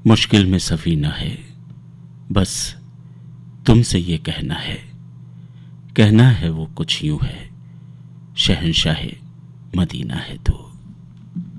मुश्किल में सफीना है, बस तुमसे ये कहना है वो कुछ यूं है, शहंशाह मदीना है तो।